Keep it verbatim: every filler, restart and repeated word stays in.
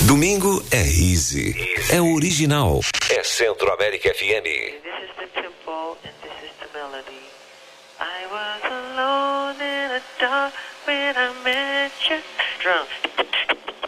Domingo é easy. É original. É Centro América F M. This is the tempo and this is the melody. I was alone in a dark when I met you. Drums.